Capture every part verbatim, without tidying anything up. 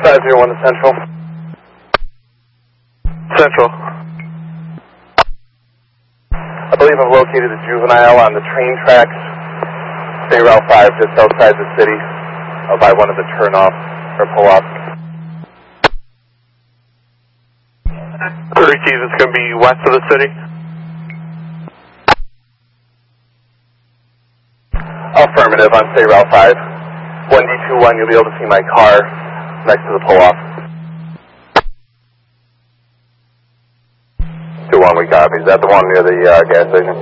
five zero one to Central. Central. I believe I've located a juvenile on the train tracks, State Route five, just outside the city, uh, by one of the turnoffs or pull-offs. Receive, it's going to be west of the city. Affirmative on State Route five. one D two one, you'll be able to see my car next to the pull-off. two one, we copy. Is that the one near the uh, gas station?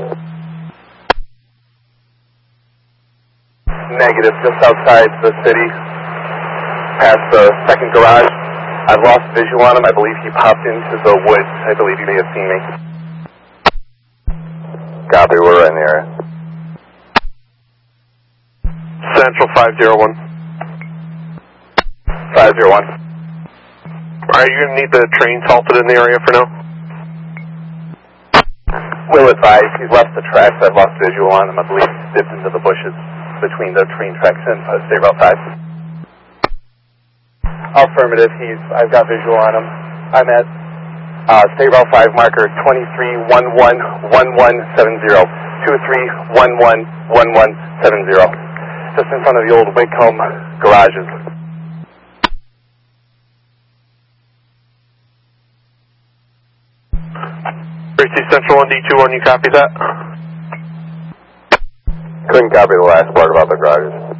Negative, just outside the city, past the second garage. I've lost visual on him. I believe he popped into the woods. I believe he may have seen me. Copy, we're right in the area. Central five zero one. five zero one. Are you going to need the trains halted in the area for now? Will advise. He's left the tracks. I've lost visual on him. I believe he's dipped into the bushes between the train tracks and uh, State Route five. Affirmative. He's. I've got visual on him. I'm at uh, State Route five marker twenty-three one one one one seven zero. two three one one one one seven zero. Just in front of the old Wickham garages. Tracy Central one D two one, you copy that? Couldn't copy the last part about the garages.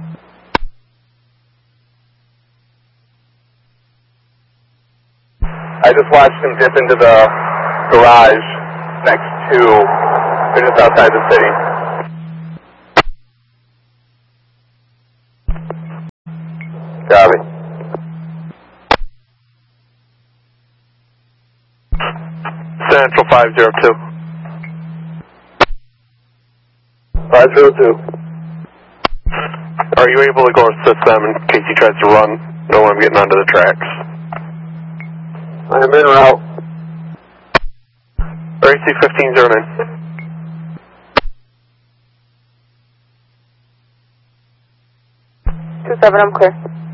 I just watched him dip into the garage next to, or just outside the city. Copy. Central five zero two. five zero two. Are you able to go assist them in case he tries to run? Know when I'm getting onto the tracks. I'm in route. R A C fifteen zero nine. two seven, I'm clear.